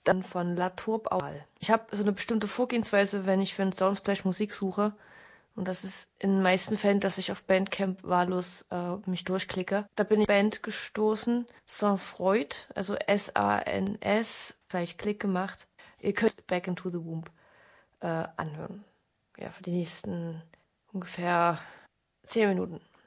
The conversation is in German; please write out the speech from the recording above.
dann von La Tourbe Aal. Ich habe so eine bestimmte Vorgehensweise, wenn ich für einen Soundsplash Musik suche. Und das ist in den meisten Fällen, dass ich auf Bandcamp wahllos mich durchklicke. Da bin ich Band gestoßen, Sans Freud, also S-A-N-S, gleich Klick gemacht. Ihr könnt Back into the Womb anhören. Ja, für die nächsten ungefähr 10 Minuten.